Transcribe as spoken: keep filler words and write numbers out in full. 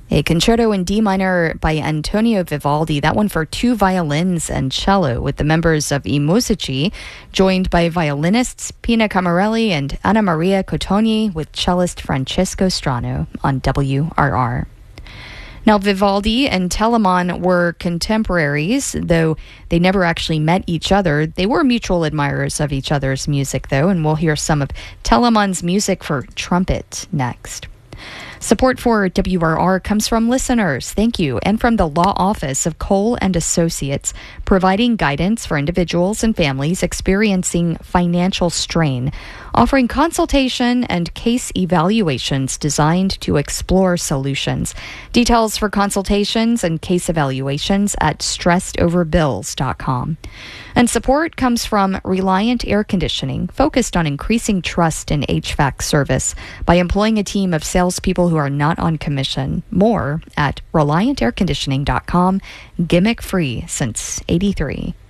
A concerto in D minor by Antonio Vivaldi, that one for two violins and cello, with the members of I Musici, joined by violinists Pina Camarelli and Anna Maria Cottoni, with cellist Francesco Strano on W R R. Now, Vivaldi and Telemann were contemporaries, though they never actually met each other. They were mutual admirers of each other's music, though, and we'll hear some of Telemann's music for trumpet next. Support for W R R comes from listeners, thank you, and from the Law Office of Cole and Associates, providing guidance for individuals and families experiencing financial strain, offering consultation and case evaluations designed to explore solutions. Details for consultations and case evaluations at stressed over bills dot com. And support comes from Reliant Air Conditioning, focused on increasing trust in H V A C service by employing a team of salespeople who are not on commission. More at reliant air conditioning dot com. Gimmick free since eighty-three.